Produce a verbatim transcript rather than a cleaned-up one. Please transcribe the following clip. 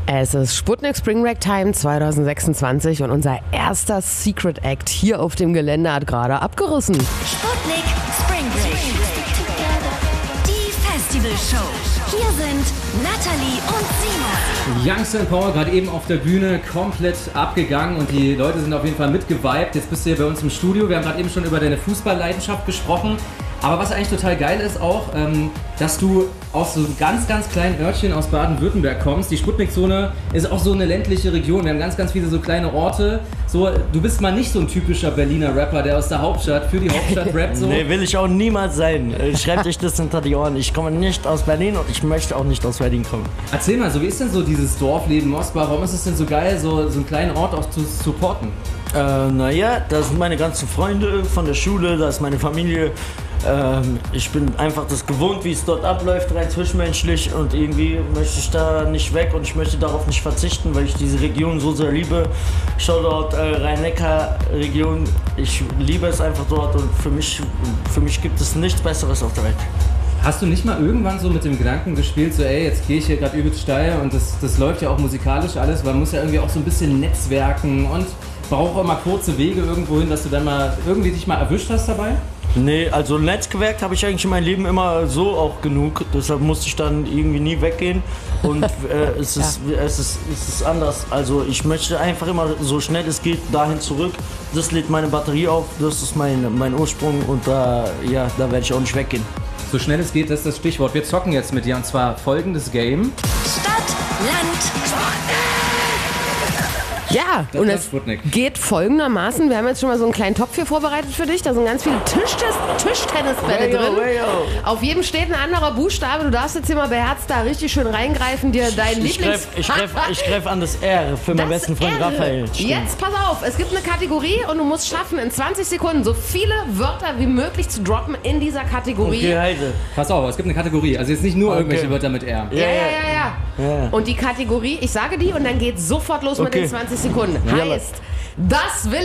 Es ist Sputnik Spring Break Time zwanzig sechsundzwanzig und unser erster Secret Act hier auf dem Gelände hat gerade abgerissen. Sputnik Spring Break. Die Festivalshow. Hier sind Natalie und Simon. Youngster Power gerade eben auf der Bühne komplett abgegangen und die Leute sind auf jeden Fall mitgeweibt. Jetzt bist du hier bei uns im Studio. Wir haben gerade eben schon über deine Fußballleidenschaft gesprochen. Aber was eigentlich total geil ist auch, ähm, dass du aus so einem ganz, ganz kleinen Örtchen aus Baden-Württemberg kommst. Die Sputnik-Zone ist auch so eine ländliche Region. Wir haben ganz, ganz viele so kleine Orte. So, du bist mal nicht so ein typischer Berliner Rapper, der aus der Hauptstadt für die Hauptstadt rappt. So. Nee, will ich auch niemals sein. Schreibt euch das hinter die Ohren. Ich komme nicht aus Berlin und ich möchte auch nicht aus Berlin kommen. Erzähl mal, so wie ist denn so dieses Dorfleben Mosbach? Warum ist es denn so geil, so, so einen kleinen Ort auch zu supporten? Äh, naja, da sind meine ganzen Freunde von der Schule, da ist meine Familie. Ähm, ich bin einfach das gewohnt, wie es dort abläuft, rein zwischenmenschlich, und irgendwie möchte ich da nicht weg und ich möchte darauf nicht verzichten, weil ich diese Region so sehr liebe. Shoutout äh, Rhein-Neckar-Region, ich liebe es einfach dort und für mich, für mich gibt es nichts Besseres auf der Welt. Hast du nicht mal irgendwann so mit dem Gedanken gespielt, so ey, jetzt gehe ich hier gerade übelst steil und das, das läuft ja auch musikalisch alles, weil man muss ja irgendwie auch so ein bisschen netzwerken und braucht auch mal kurze Wege irgendwo hin, dass du dann mal irgendwie dich mal erwischt hast dabei? Nee, also Netzwerk habe ich eigentlich in meinem Leben immer so auch genug, deshalb musste ich dann irgendwie nie weggehen und äh, es, ist, ja. es, ist, es ist anders, also ich möchte einfach immer so schnell es geht dahin zurück, das lädt meine Batterie auf, das ist mein, mein Ursprung und da, ja, da werde ich auch nicht weggehen. So schnell es geht, das ist das Stichwort. Wir zocken jetzt mit dir und zwar folgendes Game. Stadt, Land, Ja, Das und ist es Sputnik. geht folgendermaßen. Wir haben jetzt schon mal so einen kleinen Topf hier vorbereitet für dich. Da sind ganz viele Tischtes Tischtennisbälle Wayo, drin. wayo. Auf jedem steht ein anderer Buchstabe. Du darfst jetzt hier mal beherzt da richtig schön reingreifen, dir deinen Ich Lieblings... greife ich greif, ich greif an das R für meinen Das besten Freund R. Raphael. Stimmt. Jetzt pass auf, es gibt eine Kategorie und du musst schaffen, in zwanzig Sekunden so viele Wörter wie möglich zu droppen in dieser Kategorie. Okay, Heide. Pass auf, es gibt eine Kategorie. Also jetzt nicht nur Okay. irgendwelche Wörter mit R. Ja, ja, ja, ja, Ja. Und die Kategorie, ich sage die und dann geht's sofort los mit Okay. den zwanzig Sekunden. Ja. Heißt, das will